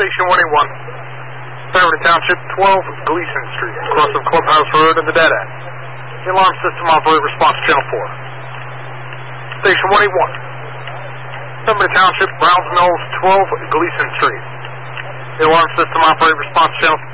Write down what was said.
Station 181. Fairwood Township, 12 Gleason Street, across of Clubhouse Road and the Dead End. The alarm system operator response channel 4. Station 181. Fairwood Township, Browns Mills, 12 Gleason Street. The alarm system operator response channel